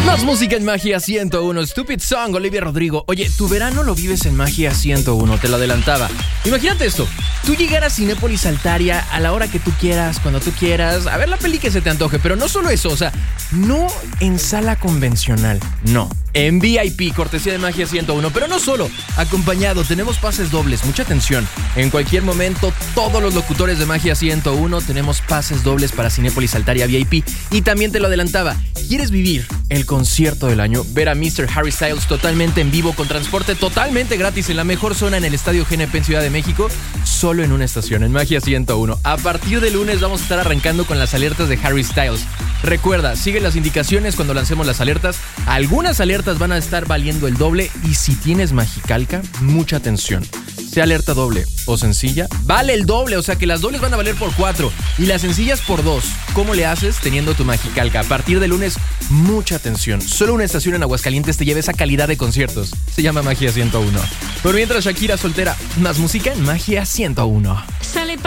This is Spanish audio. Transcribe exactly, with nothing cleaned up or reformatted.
Más música en Magia ciento uno. Stupid Song, Olivia Rodrigo. Oye, tu verano lo vives en Magia ciento uno, te lo adelantaba. Imagínate esto, tú llegar a Cinépolis Altaria a la hora que tú quieras, cuando tú quieras, a ver la peli que se te antoje, pero no solo eso, o sea, no en sala convencional, no. En V I P, cortesía de Magia ciento uno, pero no solo, acompañado, tenemos pases dobles, mucha atención. En cualquier momento, todos los locutores de Magia ciento uno tenemos pases dobles para Cinépolis Altaria V I P. Y también te lo adelantaba, ¿quieres vivir el concierto del año? Ver a mister Harry Styles totalmente en vivo, con transporte totalmente gratis en la mejor zona en el Estadio G N P en Ciudad de México, solo en una estación, en Magia ciento uno. A partir de lunes vamos a estar arrancando con las alertas de Harry Styles. Recuerda, sigue las indicaciones cuando lancemos las alertas. Algunas alertas van a estar valiendo el doble y si tienes Magicalca, mucha atención. Sea alerta doble o sencilla, vale el doble, o sea que las dobles van a valer por cuatro y las sencillas por dos. ¿Cómo le haces teniendo tu Magicalca? A partir de lunes, mucha atención. Solo una estación en Aguascalientes te lleva esa calidad de conciertos. Se llama Magia ciento uno. Por mientras, Shakira soltera, más música en Magia ciento uno. Sale